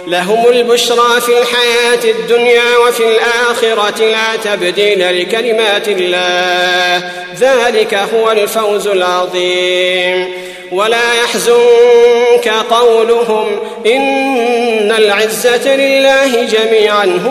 لهم البشرى في الحياة الدنيا وفي الآخرة لا تبديل لكلمات الله ذلك هو الفوز العظيم ولا يحزنك قولهم إن العزة لله جميعا